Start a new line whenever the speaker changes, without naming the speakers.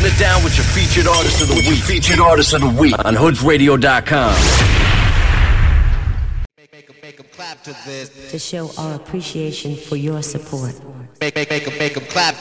Holding it down with your featured artist of the week. Featured artist of the week on hoodsradio.com.
Make 'em clap to this.
To show our appreciation for your support.
Make 'em clap